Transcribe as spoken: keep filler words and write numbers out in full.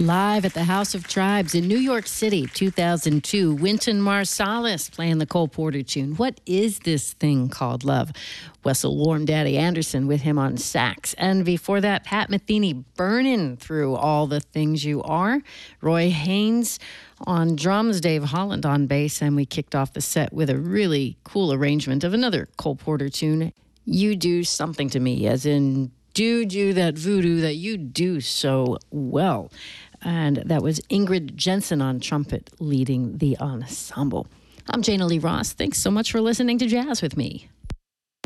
Live at the House of Tribes in New York City, two thousand two, Wynton Marsalis playing the Cole Porter tune, What Is This Thing Called Love? Wessel Warm Daddy Anderson with him on sax. And before that, Pat Metheny burning through All the Things You Are. Roy Haynes on drums, Dave Holland on bass, and we kicked off the set with a really cool arrangement of another Cole Porter tune, You Do Something to Me, as in do do that voodoo that you do so well. And that was Ingrid Jensen on trumpet leading the ensemble. I'm Jana Lee Ross. Thanks so much for listening to Jazz with me.